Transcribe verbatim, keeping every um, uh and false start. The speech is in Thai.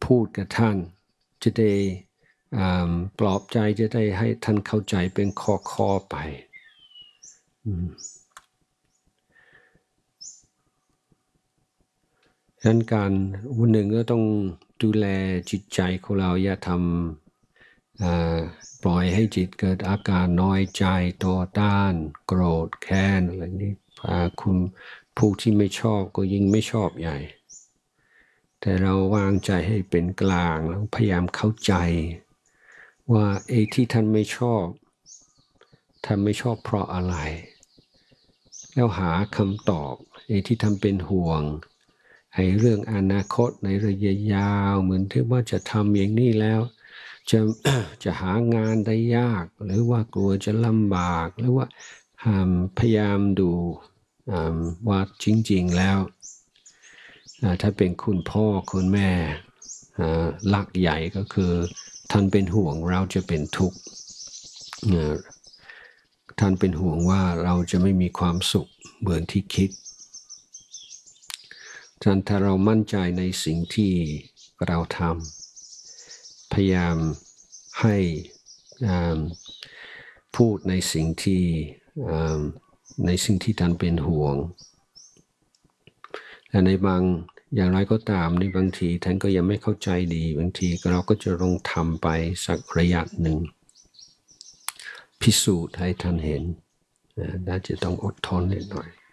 พูดกับท่านจะได้ปลอบใจจะได้ให้ท่านเข้าใจเป็นข้อๆไปฉะนั้นการวันหนึ่งก็ต้องดูแลจิตใจของเราอย่าทำปล่อยให้จิตเกิดอาการน้อยใจต่อต้านโกรธแค้นอะไรนี้คุณผู้ที่ไม่ชอบก็ยิ่งไม่ชอบใหญ่แต่เราวางใจให้เป็นกลางแล้วพยายามเข้าใจว่าไอ้ที่ท่านไม่ชอบท่านไม่ชอบเพราะอะไรแล้วหาคำตอบไอ้ที่ท่านเป็นห่วงไอ้เรื่องอนาคตในระยะยาวเหมือนที่ว่าจะทำอย่างนี้แล้วจะ จะหางานได้ยากหรือว่ากลัวจะลำบากหรือว่าพยายามดูว่าจริงๆแล้วถ้าเป็นคุณพ่อคุณแม่หลักใหญ่ก็คือท่านเป็นห่วงเราจะเป็นทุกข์ท่านเป็นห่วงว่าเราจะไม่มีความสุขเหมือนที่คิดฉะนั้นถ้าเรามั่นใจในสิ่งที่เราทำพยายามให้พูดในสิ่งที่ในสิ่งที่ท่านเป็นห่วงและในบางอย่างไรก็ตามในบางทีท่านก็ยังไม่เข้าใจดีบางทีเราก็จะลองทำไปสักระยะหนึ่งพิสูจน์ให้ท่านเห็นน่าจะต้องอดทนนิดหน่อย